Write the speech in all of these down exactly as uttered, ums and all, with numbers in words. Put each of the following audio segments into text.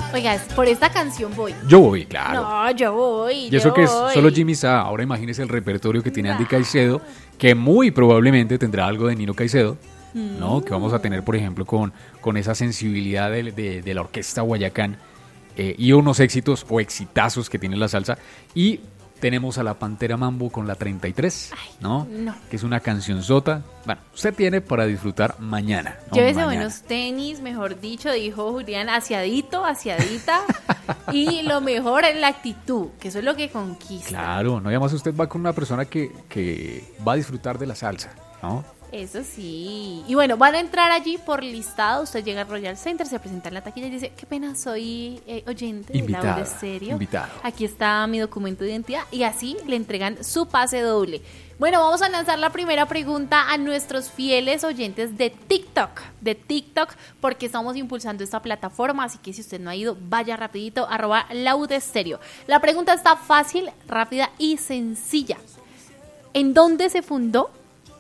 Oiga, por esta canción voy. Yo voy, claro. No, yo voy. Y eso yo que es voy. solo Jimmy Sa. Ahora imagínese el repertorio que tiene Andy Nah. Caicedo, que muy probablemente tendrá algo de Nino Caicedo, ¿no? Que vamos a tener, por ejemplo, con, con esa sensibilidad de, de, de la orquesta Guayacán eh, y unos éxitos o exitazos que tiene la salsa. Y tenemos a la Pantera Mambo con la treinta y tres, Ay, ¿no? no. Que es una cancionzota. Bueno, usted tiene para disfrutar mañana, ¿no? Llévese Mañana. buenos tenis, mejor dicho, dijo Julián, aseadito, aseadita. Y lo mejor es la actitud, que eso es lo que conquista. Claro, no, y además usted va con una persona que, que va a disfrutar de la salsa, ¿no? Eso sí. Y bueno, van a entrar allí por listado. Usted llega al Royal Center, se presenta en la taquilla y dice, qué pena, soy eh, oyente Invitado, de Laura Estéreo. invitado. Aquí está mi documento de identidad. Y así le entregan su pase doble. Bueno, vamos a lanzar la primera pregunta a nuestros fieles oyentes de TikTok. De TikTok, porque estamos impulsando esta plataforma. Así que si usted no ha ido, vaya rapidito, arroba Laura Estéreo. La pregunta está fácil, rápida y sencilla. ¿En dónde se fundó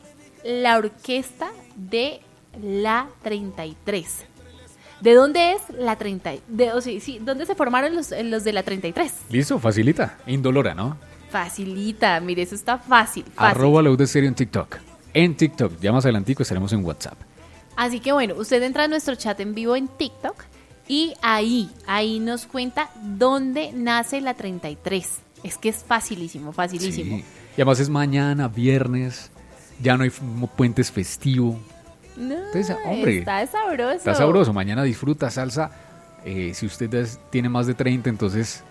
la orquesta de la treinta y tres? ¿De dónde es la treinta? De, o sea, sí, ¿dónde se formaron los, los de la treinta y tres? Listo, facilita, indolora, ¿no? Facilita, mire, eso está fácil, fácil. Arroba Laud Estéreo en TikTok. En TikTok, ya más adelantico estaremos en WhatsApp. Así que bueno, usted entra a nuestro chat en vivo en TikTok y ahí, ahí nos cuenta dónde nace la treinta y tres. Es que es facilísimo, facilísimo. Sí. Y además es mañana, viernes, ya no hay f- puentes festivos. No, Entonces, hombre, está sabroso. Está sabroso, mañana disfruta salsa. Eh, si usted es- tiene más de treinta, entonces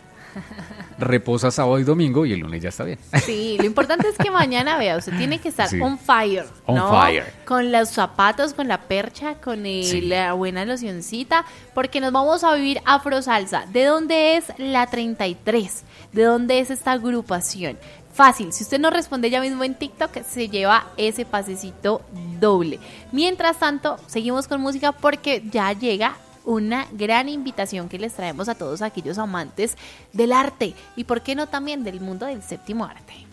reposa sábado y domingo y el lunes ya está bien. Sí, lo importante es que mañana, vea, usted tiene que estar Sí. on fire, On ¿no? fire. Con los zapatos, con la percha, con el- Sí. la buena locioncita, porque nos vamos a vivir afro salsa. ¿De dónde es la treinta y tres? ¿De dónde es esta agrupación? Fácil, si usted no responde ya mismo en TikTok, se lleva ese pasecito doble. Mientras tanto, seguimos con música porque ya llega una gran invitación que les traemos a todos aquellos amantes del arte y por qué no también del mundo del séptimo arte.